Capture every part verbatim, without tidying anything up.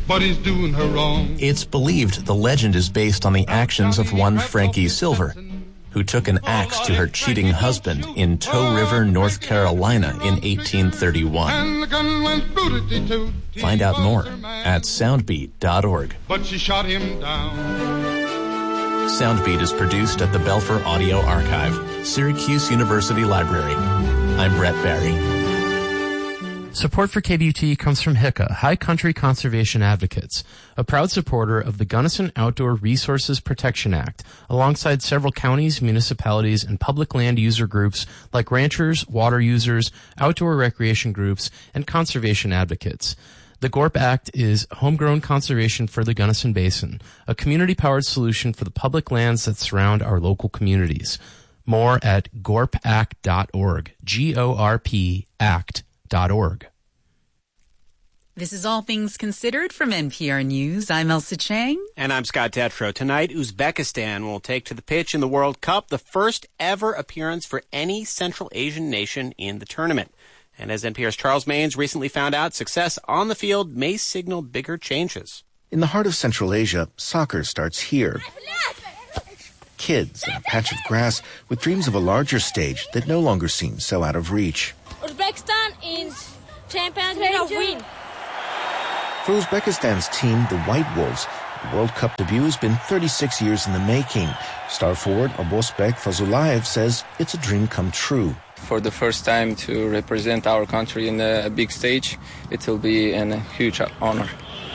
but he's doing her wrong. It's believed the legend is based on the actions of one Frankie Silver, who took an axe to her cheating husband in Toe River, North Carolina in eighteen thirty-one. Find out more at soundbeat dot org. But she shot him down. Soundbeat is produced at the Belfer Audio Archive, Syracuse University Library. I'm Brett Barry. Support for K B U T comes from H I C A, High Country Conservation Advocates, a proud supporter of the Gunnison Outdoor Resources Protection Act, alongside several counties, municipalities, and public land user groups like ranchers, water users, outdoor recreation groups, and conservation advocates. The GORP Act is homegrown conservation for the Gunnison Basin, a community-powered solution for the public lands that surround our local communities. More at gorp act dot org, G O R P act dot org. This is All Things Considered from N P R News. I'm Elsa Chang. And I'm Scott Tetro. Tonight, Uzbekistan will take to the pitch in the World Cup, the first ever appearance for any Central Asian nation in the tournament. And as N P R's Charles Maynes recently found out, success on the field may signal bigger changes. In the heart of Central Asia, soccer starts here. Kids in a patch of grass with dreams of a larger stage that no longer seems so out of reach. Uzbekistan is champions win. For Uzbekistan's team, the White Wolves, the World Cup debut has been thirty-six years in the making. Star forward Abosbek Fazulayev says it's a dream come true. For the first time to represent our country in a big stage, it will be a huge honor.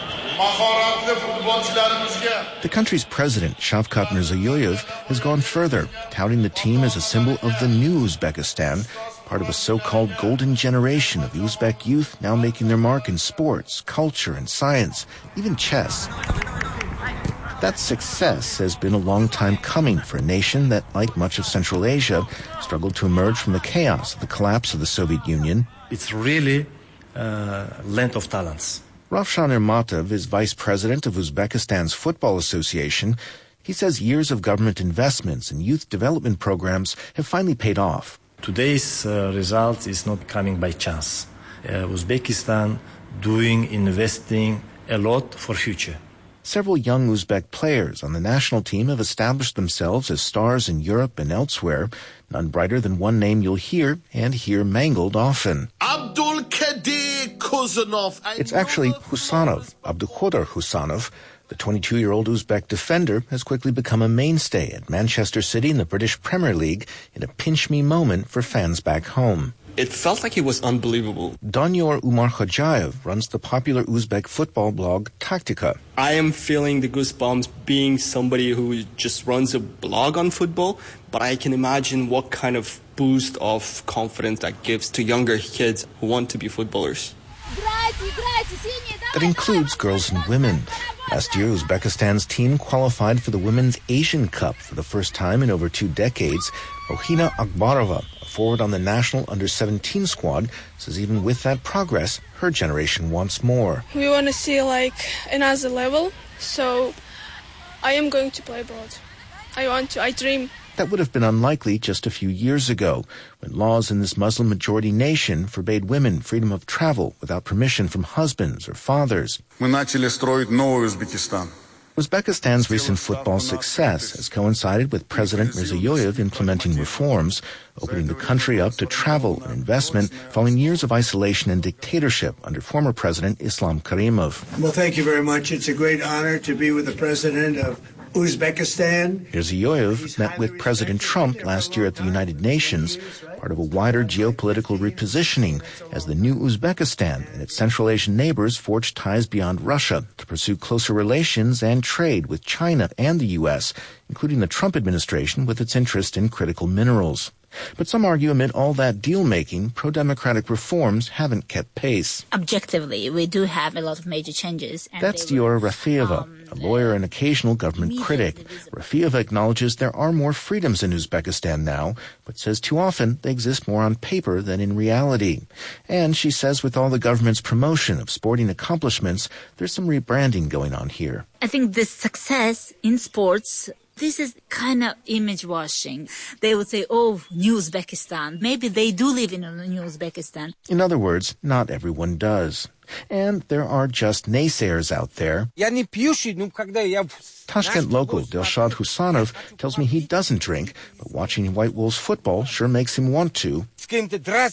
The country's president, Shavkat Mirziyoyev, has gone further, touting the team as a symbol of the new Uzbekistan, part of a so-called golden generation of Uzbek youth now making their mark in sports, culture, and science, even chess. That success has been a long time coming for a nation that, like much of Central Asia, struggled to emerge from the chaos of the collapse of the Soviet Union. It's really a land of talents. Ravshan Ermatov is vice president of Uzbekistan's Football Association. He says years of government investments in youth development programs have finally paid off. Today's uh, result is not coming by chance. Uh, Uzbekistan doing, investing a lot for future. Several young Uzbek players on the national team have established themselves as stars in Europe and elsewhere, none brighter than one name you'll hear and hear mangled often. Abdulkadir Khuzanov. It's actually Husanov, Abdulkadir Husanov. The twenty-two-year-old Uzbek defender has quickly become a mainstay at Manchester City in the British Premier League in a pinch-me moment for fans back home. It felt like he was unbelievable. Danyor Umarkhojayev runs the popular Uzbek football blog Taktika. I am feeling the goosebumps being somebody who just runs a blog on football, but I can imagine what kind of boost of confidence that gives to younger kids who want to be footballers. That includes girls and women. Last year, Uzbekistan's team qualified for the Women's Asian Cup for the first time in over two decades. Rohina Akbarova, a forward on the national under seventeen squad, says even with that progress, her generation wants more. We want to see like another level, so I am going to play abroad. I want to, I dream. That would have been unlikely just a few years ago, when laws in this Muslim-majority nation forbade women freedom of travel without permission from husbands or fathers. Uzbekistan's recent football success has coincided with President Mirziyoyev implementing reforms, opening the country up to travel and investment following years of isolation and dictatorship under former President Islam Karimov. Well, thank you very much. It's a great honor to be with the President of Uzbekistan. Mirziyoyev met with President Trump last year at the United Nations, part of a wider geopolitical repositioning as the new Uzbekistan and its Central Asian neighbors forged ties beyond Russia to pursue closer relations and trade with China and the U S, including the Trump administration with its interest in critical minerals. But some argue amid all that deal-making, pro-democratic reforms haven't kept pace. Objectively, we do have a lot of major changes. And That's Diora Rafieva, um, a lawyer and occasional government critic. Rafieva acknowledges there are more freedoms in Uzbekistan now, but says too often they exist more on paper than in reality. And she says with all the government's promotion of sporting accomplishments, there's some rebranding going on here. I think this success in sports This is kind of image washing. They would say, oh, New Uzbekistan. Maybe they do live in New Uzbekistan. In other words, not everyone does. And there are just naysayers out there. Tashkent local Dilshad Husanov tells me he doesn't drink, but watching White Wolves football sure makes him want to. I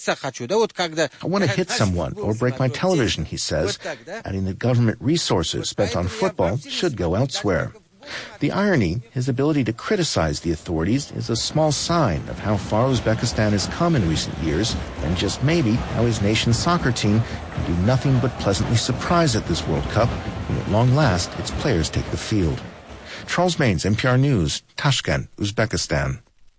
want to hit someone or break my television, he says, adding that government resources spent on football should go elsewhere. The irony, his ability to criticize the authorities, is a small sign of how far Uzbekistan has come in recent years, and just maybe how his nation's soccer team can do nothing but pleasantly surprise at this World Cup when at long last its players take the field. Charles Maines, N P R News, Tashkent, Uzbekistan.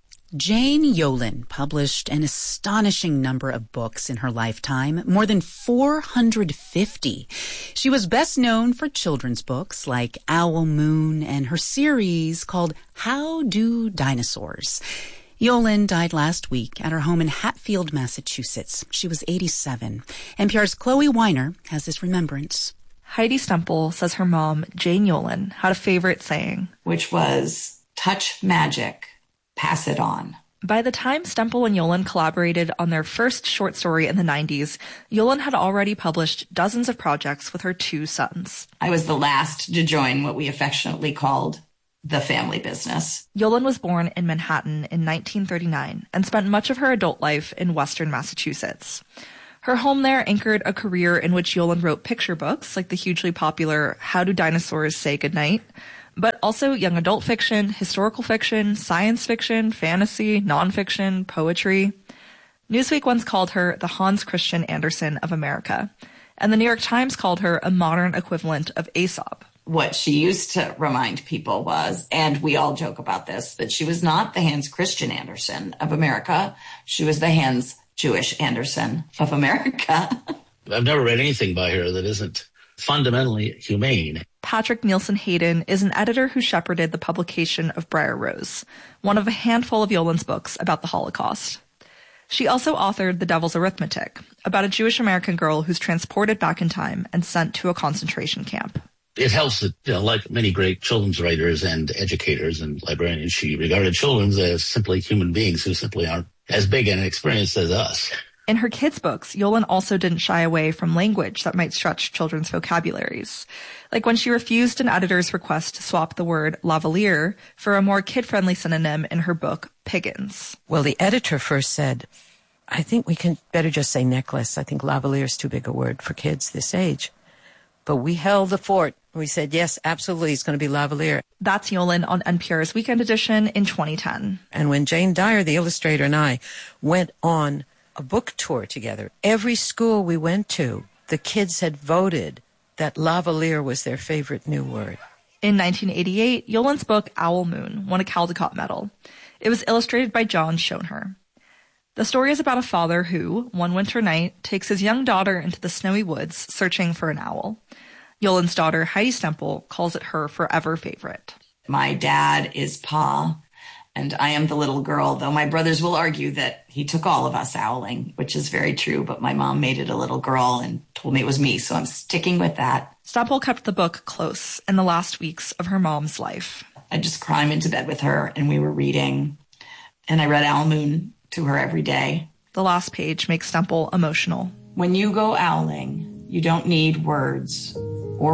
Jane Yolen published an astonishing number of books in her lifetime, more than four hundred fifty. She was best known for children's books like Owl Moon and her series called How Do Dinosaurs? Yolen died last week at her home in Hatfield, Massachusetts. She was eighty-seven. N P R's Chloe Weiner has this remembrance. Heidi Stemple says her mom, Jane Yolen, had a favorite saying, which was, touch magic. Pass it on. By the time Stemple and Yolen collaborated on their first short story in the nineties, Yolen had already published dozens of projects with her two sons. I was the last to join what we affectionately called the family business. Yolen was born in Manhattan in nineteen thirty-nine and spent much of her adult life in Western Massachusetts. Her home there anchored a career in which Yolen wrote picture books like the hugely popular How Do Dinosaurs Say Goodnight?, but also young adult fiction, historical fiction, science fiction, fantasy, nonfiction, poetry. Newsweek once called her the Hans Christian Andersen of America, and the New York Times called her a modern equivalent of Aesop. What she used to remind people was, and we all joke about this, that she was not the Hans Christian Andersen of America. She was the Hans Jewish Andersen of America. I've never read anything by her that isn't fundamentally humane. Patrick Nielsen Hayden is an editor who shepherded the publication of Briar Rose, one of a handful of Yolen's books about the Holocaust. She also authored The Devil's Arithmetic, about a Jewish American girl who's transported back in time and sent to a concentration camp. It helps that, you know, like many great children's writers and educators and librarians, she regarded children as simply human beings who simply aren't as big and experienced as us. In her kids' books, Yolen also didn't shy away from language that might stretch children's vocabularies. Like when she refused an editor's request to swap the word lavalier for a more kid-friendly synonym in her book, Piggins. Well, the editor first said, I think we can better just say necklace. I think lavalier is too big a word for kids this age. But we held the fort. We said, yes, absolutely, it's going to be lavalier. That's Yolen on N P R's Weekend Edition in twenty ten. And when Jane Dyer, the illustrator, and I went on a book tour together, every school we went to, the kids had voted that lavalier was their favorite new word. In nineteen eighty-eight, Yolen's book Owl Moon won a Caldecott Medal. It was illustrated by John Schoenherr. The story is about a father who, one winter night, takes his young daughter into the snowy woods searching for an owl. Yolen's daughter, Heidi Stemple, calls it her forever favorite. My dad is Pa, and I am the little girl, though my brothers will argue that he took all of us owling, which is very true, but my mom made it a little girl and told me it was me, so I'm sticking with that. Stemple kept the book close in the last weeks of her mom's life. I'd just climb into bed with her, and we were reading, and I read Owl Moon to her every day. The last page makes Stemple emotional. When you go owling, you don't need words or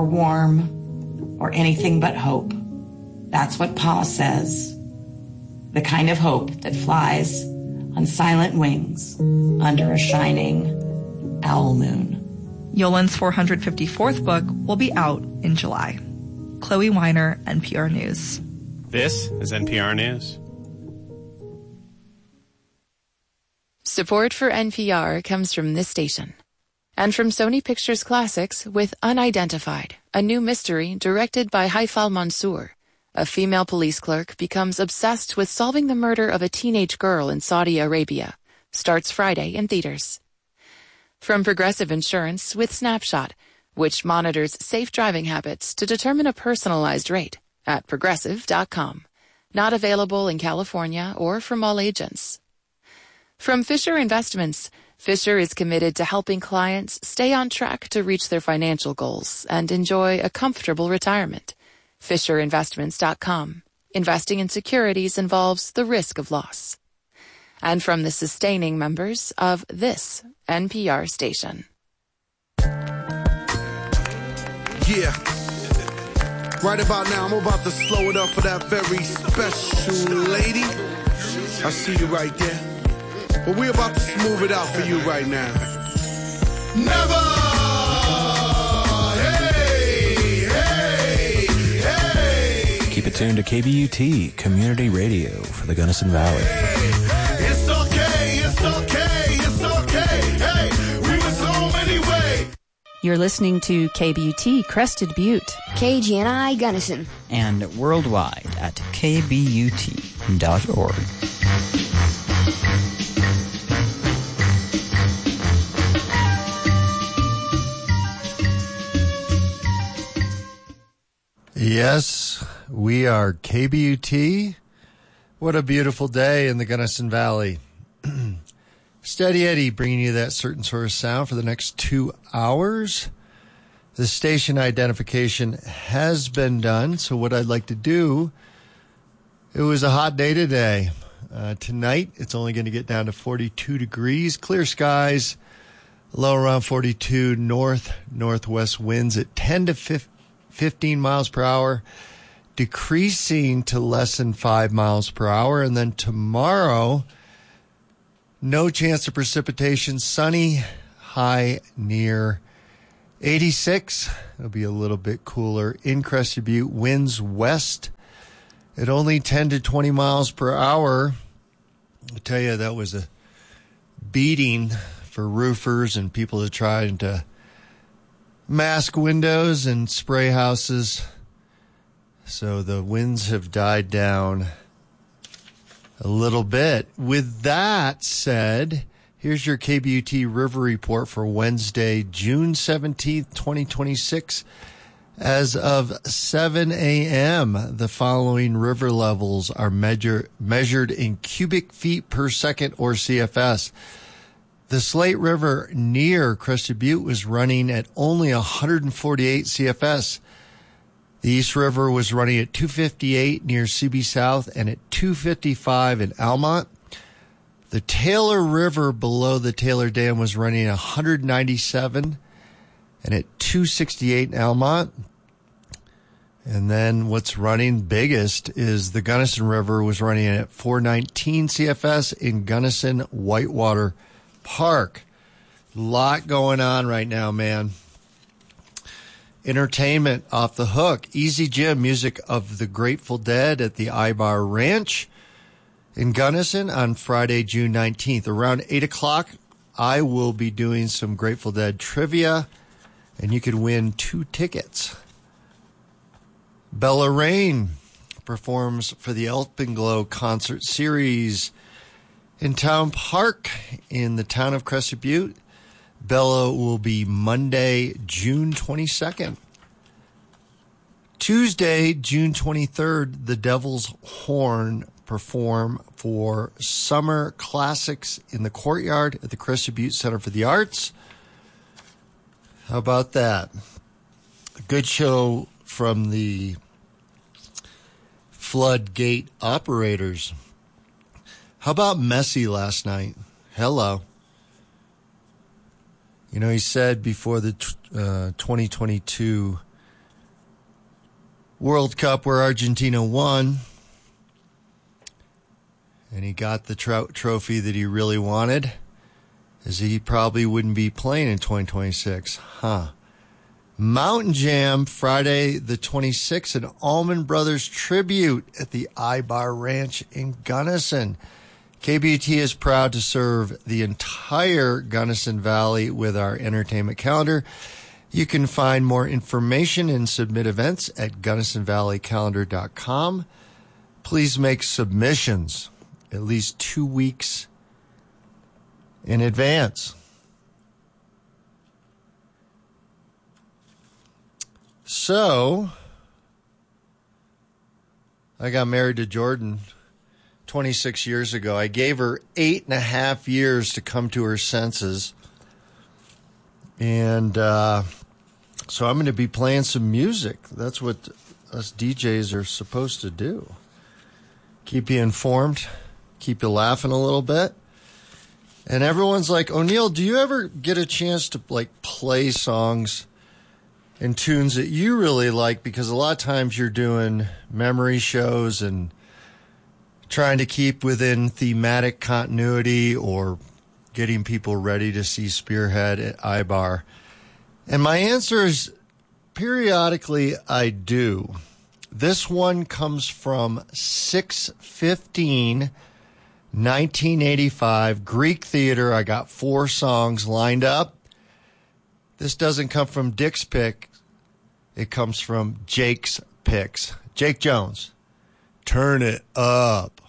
warm or anything but hope. That's what Pa says. The kind of hope that flies on silent wings under a shining owl moon. Yolen's four hundred fifty-fourth book will be out in July. Chloe Weiner, N P R News. This is N P R News. Support for N P R comes from this station and from Sony Pictures Classics with Unidentified, a new mystery directed by Haifal Mansour. A female police clerk becomes obsessed with solving the murder of a teenage girl in Saudi Arabia. Starts Friday in theaters. From Progressive Insurance with Snapshot, which monitors safe driving habits to determine a personalized rate at progressive dot com. Not available in California or from all agents. From Fisher Investments, Fisher is committed to helping clients stay on track to reach their financial goals and enjoy a comfortable retirement. Fisher Investments dot com. Investing in securities involves the risk of loss. And from the sustaining members of this N P R station. Yeah. Right about now, I'm about to slow it up for that very special lady. I see you right there. But we're about to smooth it out for you right now. Never! Hey, hey, hey! Keep it tuned to K B U T, Community Radio for the Gunnison Valley. It's okay, it's okay, it's okay. Hey, we were so many ways. You're listening to K B U T Crested Butte, K G N I Gunnison, and worldwide at k b u t dot org. Yes, we are K B U T. What a beautiful day in the Gunnison Valley. Steady Eddie bringing you that certain sort of sound for the next two hours. The station identification has been done, so what I'd like to do, it was a hot day today. Uh, tonight, it's only going to get down to forty-two degrees, clear skies, low around forty-two, north, northwest winds at ten to fifteen miles per hour, decreasing to less than five miles per hour. And then tomorrow, no chance of precipitation, sunny, high near eighty-six. It'll be a little bit cooler in Crested Butte. Winds west at only ten to twenty miles per hour. I tell you, that was a beating for roofers and people that tried to mask windows and spray houses. So the winds have died down a little bit. With that said, here's your K B U T River Report for Wednesday, June seventeenth, twenty twenty-six. As of seven a.m., the following river levels are measure, measured in cubic feet per second or C F S. The Slate River near Crested Butte was running at only one hundred forty-eight C F S. The East River was running at two fifty-eight near C B South and at two fifty-five in Almont. The Taylor River below the Taylor Dam was running at one hundred ninety-seven and at two sixty-eight in Almont. And then what's running biggest is the Gunnison River was running at four nineteen C F S in Gunnison Whitewater Park. A lot going on right now, man. Entertainment off the hook. Easy Jim, music of the Grateful Dead at the I-Bar Ranch in Gunnison on Friday, June nineteenth. Around eight o'clock, I will be doing some Grateful Dead trivia, and you could win two tickets. Bella Rain performs for the Alpenglow concert series in Town Park in the town of Crested Butte. Bella will be Monday, June twenty-second. Tuesday, June twenty-third, the Devil's Horn perform for Summer Classics in the courtyard at the Crested Butte Center for the Arts. How about that? A good show from the Floodgate Operators. How about Messi last night? Hello. You know, he said before the uh, twenty twenty-two World Cup where Argentina won, and he got the tro- trophy that he really wanted, is he probably wouldn't be playing in twenty twenty-six. Huh. Mountain Jam, Friday the twenty-sixth, an Allman Brothers tribute at the I-Bar Ranch in Gunnison. K B U T is proud to serve the entire Gunnison Valley with our entertainment calendar. You can find more information and submit events at gunnison valley calendar dot com. Please make submissions at least two weeks in advance. So, I got married to Jordan twenty-six years ago. I gave her eight and a half years to come to her senses. And uh, so I'm going to be playing some music. That's what us D Js are supposed to do. keep you informed, keep you laughing a little bit. And everyone's like, O'Neill, do you ever get a chance to like play songs and tunes that you really like? Because a lot of times you're doing memory shows and trying to keep within thematic continuity or getting people ready to see Spearhead at I B A R. And my answer is periodically I do. This one comes from six fifteen nineteen eighty-five, Greek Theater. I got four songs lined up. This doesn't come from Dick's pick. It comes from Jake's picks. Jake Jones, turn it up.